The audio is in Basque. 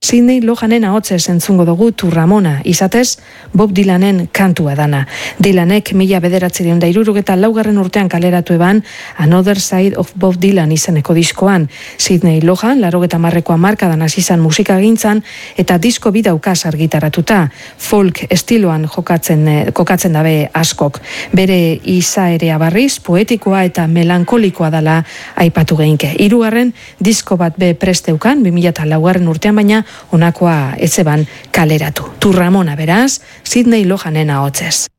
Sidney Lohanen ahotsez entzungo dugu Tu Ramona, izatez Bob Dylanen kantua dana. Dylanek 1964 urtean kaleratu eban Another Side of Bob Dylan izeneko diskoan. Sidney Lohan 80ko hamarkadan hasi izan musikagintzan eta disko bi daukaz argitaratuta. Folk estiloan kokatzen dabe askok. Bere izaerea barriz, poetikoa eta melankolikoa dela aipatu geinke. 3. disko bat be presteukan 2004 urtean, baina honakoa etzeban kaleratu. Tu Ramona beraz, Sidney Lohanen ahotsez.